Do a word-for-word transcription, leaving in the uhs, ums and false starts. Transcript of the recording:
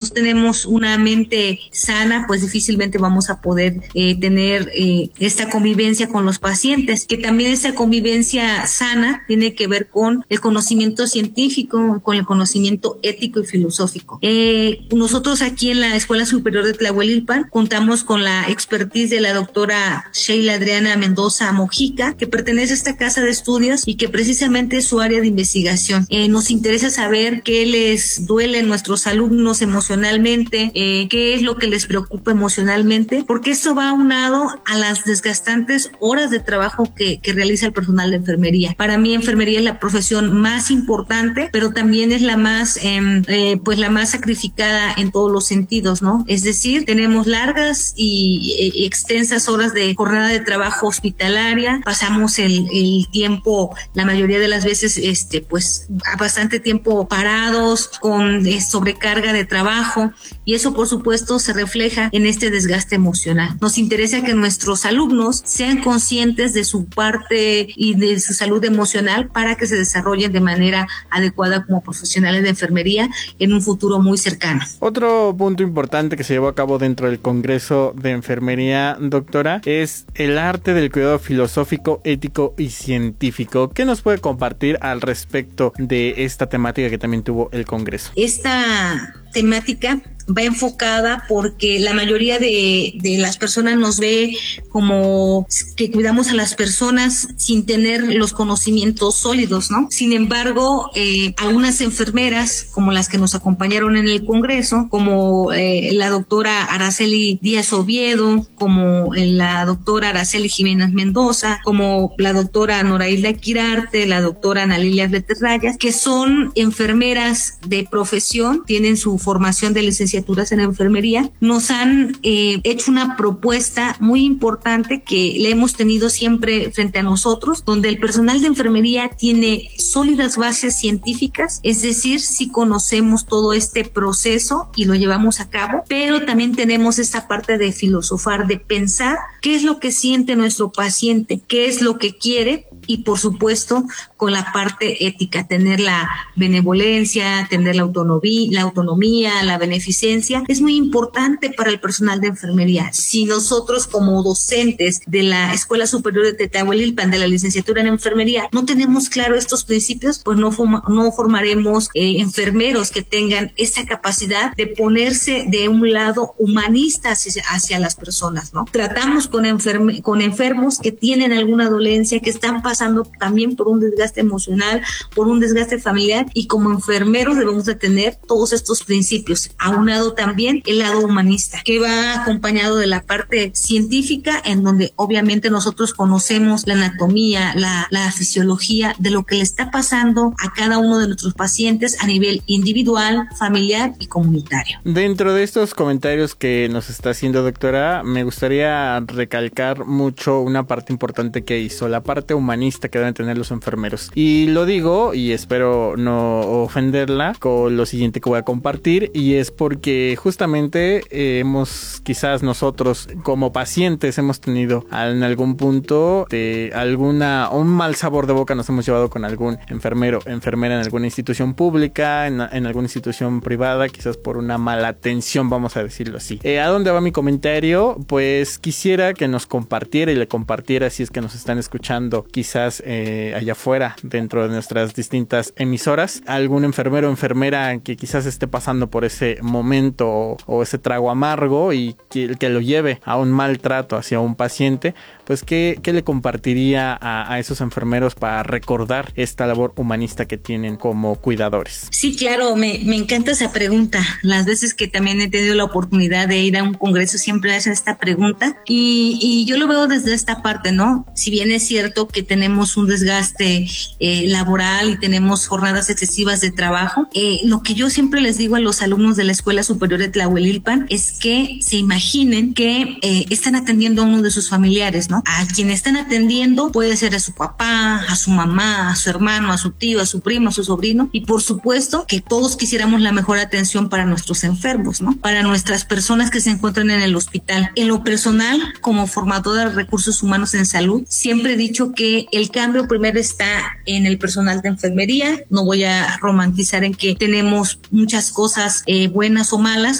tenemos una mente sana, pues difícilmente vamos a poder eh, tener eh, esta convivencia con los pacientes, que también esta convivencia sana tiene que ver con el conocimiento científico, con el conocimiento ético y filosófico. Eh, nosotros aquí en la Escuela Superior de Tlahuelilpan contamos con la expertise de la doctora Sheila Adriana Mendoza Mojica, que pertenece a esta casa de estudios y que precisamente es su área de investigación. Eh, nos interesa saber qué les duele a nuestros alumnos emocionalmente, eh, qué es lo que les preocupa emocionalmente, porque esto va aunado a las desgastantes horas de trabajo que, que realiza el personal de enfermería. Para mí, enfermería es la profesión más importante, pero también es la más, eh, eh, pues la más sacrificada en todos los sentidos, ¿no? Es decir, tenemos largas y eh, extensas horas de jornada de trabajo hospitalaria, pasamos el, el tiempo, la mayoría de las veces, este, pues, bastante tiempo parados, con eh, sobrecarga de trabajo, y eso, por supuesto, se refleja en este desgaste emocional. Nos interesa que nuestros alumnos sean conscientes de su parte y de su salud emocional para que se desarrollen de manera adecuada como profesionales de enfermería en un futuro muy cercano. Otro punto importante que se llevó a cabo dentro del Congreso de Enfermería, doctora, es el arte del cuidado filosófico, ético y científico. ¿Qué nos puede compartir al respecto de esta temática que también tuvo el Congreso? Esta temática va enfocada porque la mayoría de, de las personas nos ve como que cuidamos a las personas sin tener los conocimientos sólidos, ¿no? Sin embargo, eh, algunas enfermeras, como las que nos acompañaron en el Congreso, como eh, la doctora Araceli Díaz Oviedo, como eh, la doctora Araceli Jiménez Mendoza, como la doctora Norailda Quirarte, la doctora Ana Lilia Beterrayas, que son enfermeras de profesión, tienen su formación de licenciatura en enfermería, nos han eh, hecho una propuesta muy importante que le hemos tenido siempre frente a nosotros, donde el personal de enfermería tiene sólidas bases científicas, es decir, sí conocemos todo este proceso y lo llevamos a cabo, pero también tenemos esta parte de filosofar, de pensar qué es lo que siente nuestro paciente, qué es lo que quiere, y por supuesto con la parte ética, tener la benevolencia, tener la autonomía, la autonomía, la beneficencia, es muy importante para el personal de enfermería. Si nosotros como docentes de la Escuela Superior de Tlahuelilpan, de la licenciatura en enfermería, no tenemos claro estos principios, pues no, forma, no formaremos eh, enfermeros que tengan esa capacidad de ponerse de un lado humanista hacia, hacia las personas, ¿no? Tratamos con, enferme, con enfermos que tienen alguna dolencia, que están pasando también por un desgaste emocional, por un desgaste familiar, y como enfermeros debemos de tener todos estos principios, aunado también el lado humanista, que va acompañado de la parte científica, en donde obviamente nosotros conocemos la anatomía, la, la fisiología de lo que le está pasando a cada uno de nuestros pacientes a nivel individual, familiar y comunitario. Dentro de estos comentarios que nos está haciendo, doctora, me gustaría recalcar mucho una parte importante que hizo, la parte humanista que deben tener los enfermeros. Y lo digo, y espero no ofenderla, con lo siguiente que voy a compartir, y es porque justamente eh, hemos, quizás nosotros como pacientes hemos tenido en algún punto de alguna, un mal sabor de boca nos hemos llevado con algún enfermero, enfermera en alguna institución pública, en, en alguna institución privada, quizás por una mala atención, vamos a decirlo así. Eh, ¿A dónde va mi comentario? Pues quisiera que nos compartiera y le compartiera, si es que nos están escuchando quizás eh, allá afuera, dentro de nuestras distintas emisoras, algún enfermero o enfermera que quizás esté pasando por ese momento o, o ese trago amargo y que, que lo lleve a un maltrato hacia un paciente, pues ¿qué, qué le compartiría a, a esos enfermeros para recordar esta labor humanista que tienen como cuidadores? Sí, claro, me, me encanta esa pregunta. Las veces que también he tenido la oportunidad de ir a un congreso siempre hacen esta pregunta, y, y yo lo veo desde esta parte, ¿no? Si bien es cierto que tenemos un desgaste eh, laboral y tenemos jornadas excesivas de trabajo, eh, lo que yo siempre les digo a los alumnos de la Escuela Superior de Tlahuelilpan es que se imaginen que eh, están atendiendo a uno de sus familiares, ¿no? A quien están atendiendo puede ser a su papá, a su mamá, a su hermano, a su tío, a su primo, a su sobrino, y por supuesto que todos quisiéramos la mejor atención para nuestros enfermos, ¿no? Para nuestras personas que se encuentran en el hospital. En lo personal, como formadora de recursos humanos en salud, siempre he dicho que el cambio primero está en el personal de enfermería. No voy a romantizar en que tenemos muchas cosas eh, buenas o malas,